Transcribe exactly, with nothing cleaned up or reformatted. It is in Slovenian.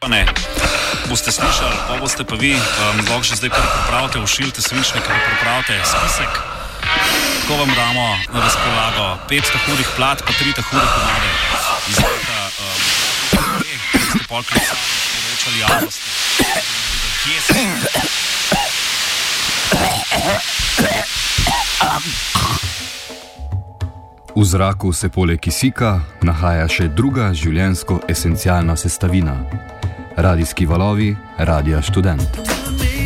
Ne. Boste slišali, pa boste pa vi, um, lahko že zdaj pripravite, ušiljte svinčnike, pa pripravite spisek, ko vam damo na razpolago petsto hudih plat, pa tri ta hude komade. Izvolite, um, ki ste polkrat poročali javnosti. Kje ste? V zraku se poleg kisika nahaja še druga življenjsko esencialna sestavina. Radijski valovi, Radia Študent.